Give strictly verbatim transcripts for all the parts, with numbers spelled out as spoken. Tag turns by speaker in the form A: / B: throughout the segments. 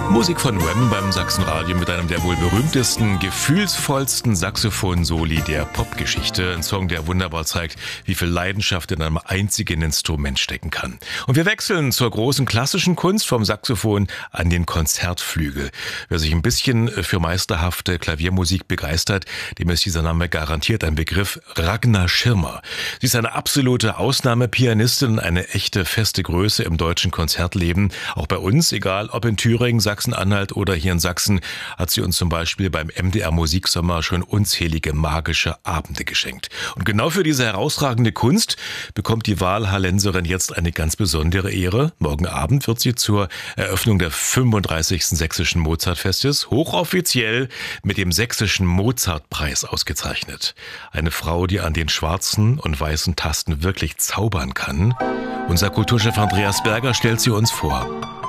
A: Musik von Wham beim Sachsenradio mit einem der wohl berühmtesten, gefühlsvollsten Saxophon-Soli der Popgeschichte. Ein Song, der wunderbar zeigt, wie viel Leidenschaft in einem einzigen Instrument stecken kann. Und wir wechseln zur großen klassischen Kunst vom Saxophon an den Konzertflügel. Wer sich ein bisschen für meisterhafte Klaviermusik begeistert, dem ist dieser Name garantiert ein Begriff: Ragnar Schirmer. Sie ist eine absolute Ausnahmepianistin, eine echte feste Größe im deutschen Konzertleben. Auch bei uns, egal ob in Thüringen, Sachsen-Anhalt oder hier in Sachsen, hat sie uns zum Beispiel beim M D R Musiksommer schon unzählige magische Abende geschenkt. Und genau für diese herausragende Kunst bekommt die Walhallenserin jetzt eine ganz besondere Ehre. Morgen Abend wird sie zur Eröffnung der fünfunddreißigsten Sächsischen Mozartfestes hochoffiziell mit dem Sächsischen Mozartpreis ausgezeichnet. Eine Frau, die an den schwarzen und weißen Tasten wirklich zaubern kann. Unser Kulturchef Andreas Berger stellt sie uns vor.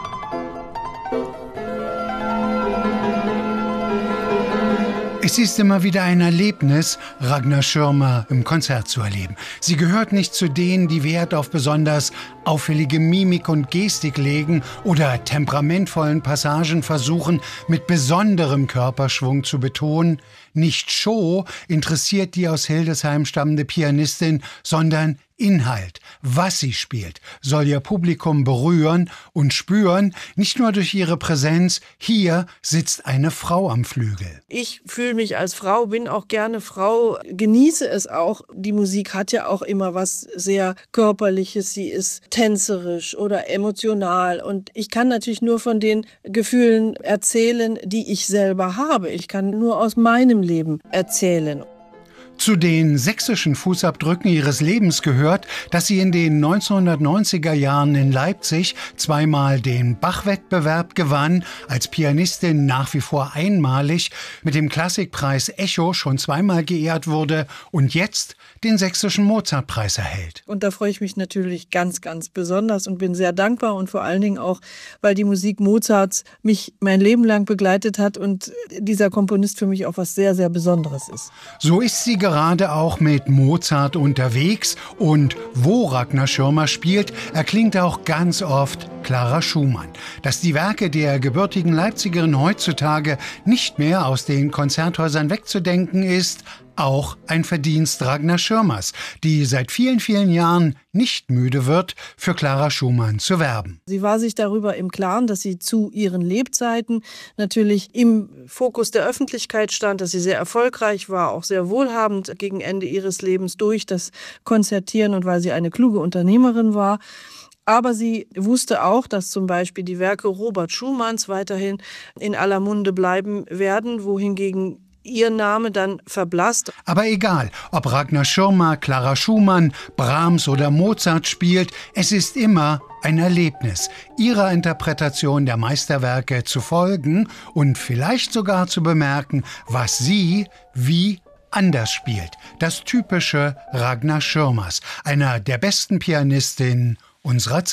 B: Es ist immer wieder ein Erlebnis, Ragnar Schirmer im Konzert zu erleben. Sie gehört nicht zu denen, die Wert auf besonders auffällige Mimik und Gestik legen oder temperamentvollen Passagen versuchen, mit besonderem Körperschwung zu betonen. Nicht Show interessiert die aus Hildesheim stammende Pianistin, sondern Inhalt. Was sie spielt, soll ihr Publikum berühren und spüren, nicht nur durch ihre Präsenz. Hier sitzt eine Frau am Flügel.
C: Ich fühle mich als Frau, bin auch gerne Frau, genieße es auch. Die Musik hat ja auch immer was sehr Körperliches. Sie ist tänzerisch oder emotional. Und ich kann natürlich nur von den Gefühlen erzählen, die ich selber habe. Ich kann nur aus meinem Leben erzählen.
B: Zu den sächsischen Fußabdrücken ihres Lebens gehört, dass sie in den neunzehnhundertneunziger Jahren in Leipzig zweimal den Bach-Wettbewerb gewann, als Pianistin nach wie vor einmalig, mit dem Klassikpreis Echo schon zweimal geehrt wurde und jetzt den Sächsischen Mozartpreis erhält.
C: Und da freue ich mich natürlich ganz, ganz besonders und bin sehr dankbar und vor allen Dingen auch, weil die Musik Mozarts mich mein Leben lang begleitet hat und dieser Komponist für mich auch was sehr, sehr Besonderes ist.
B: So ist sie gerade auch mit Mozart unterwegs und wo Ragnar Schirmer spielt, erklingt auch ganz oft Clara Schumann. Dass die Werke der gebürtigen Leipzigerin heutzutage nicht mehr aus den Konzerthäusern wegzudenken ist, auch ein Verdienst Ragnar Schirmers, die seit vielen, vielen Jahren nicht müde wird, für Clara Schumann zu werben.
C: Sie war sich darüber im Klaren, dass sie zu ihren Lebzeiten natürlich im Fokus der Öffentlichkeit stand, dass sie sehr erfolgreich war, auch sehr wohlhabend gegen Ende ihres Lebens durch das Konzertieren und weil sie eine kluge Unternehmerin war. Aber sie wusste auch, dass zum Beispiel die Werke Robert Schumanns weiterhin in aller Munde bleiben werden, wohingegen ihr Name dann verblasst.
B: Aber egal, ob Ragnar Schirmer, Clara Schumann, Brahms oder Mozart spielt, es ist immer ein Erlebnis, ihrer Interpretation der Meisterwerke zu folgen und vielleicht sogar zu bemerken, was sie wie anders spielt. Das typische Ragnar Schirmers, einer der besten Pianistinnen unserer Zeit.